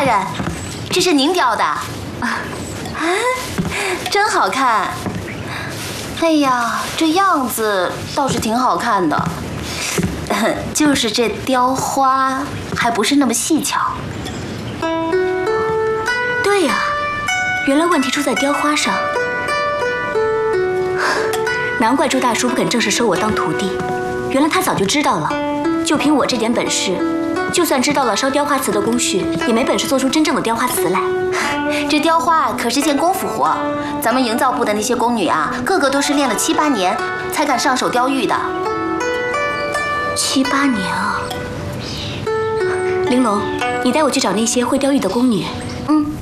大人，这是您雕的啊？真好看。哎呀，这样子倒是挺好看的，就是这雕花还不是那么细巧。 对呀，原来问题出在雕花上。难怪朱大叔不肯正式收我当徒弟，原来他早就知道了。就凭我这点本事，就算知道了烧雕花瓷的工序，也没本事做出真正的雕花瓷来。 这雕花可是件功夫活，咱们营造部的那些宫女啊，个个都是练了7、8年才敢上手雕玉的。 7、8年啊！玲珑，你带我去找那些会雕玉的宫女。 嗯。